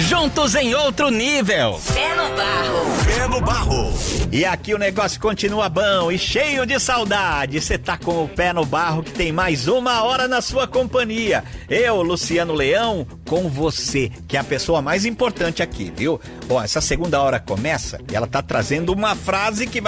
juntos em outro nível. Pé no barro. Pé no barro. E aqui o negócio continua bom e cheio de saudade. Você tá com o pé no barro que tem mais uma hora na sua companhia. Eu, Luciano Leão, com você, que é a pessoa mais importante aqui, viu? Ó, essa segunda hora começa e ela tá trazendo uma frase que vai